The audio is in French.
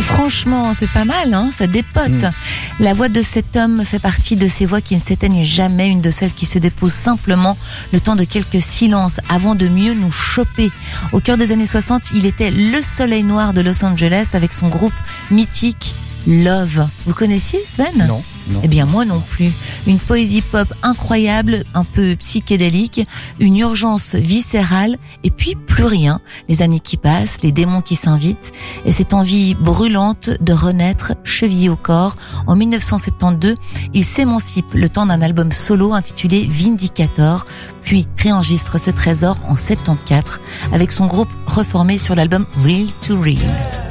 Franchement, c'est pas mal, hein, ça dépote. La voix de cet homme fait partie de ces voix qui ne s'éteignent jamais, une de celles qui se déposent simplement le temps de quelques silences avant de mieux nous choper. Au cœur des années 60, il était le soleil noir de Los Angeles avec son groupe mythique Love. Vous connaissiez Sven ? Non. Eh bien moi non plus. Une poésie pop incroyable, un peu psychédélique, une urgence viscérale et puis plus rien. Les années qui passent, les démons qui s'invitent et cette envie brûlante de renaître chevillé au corps. En 1972, il s'émancipe le temps d'un album solo intitulé Vindicator, puis réenregistre ce trésor en 74 avec son groupe reformé sur l'album Real to Real.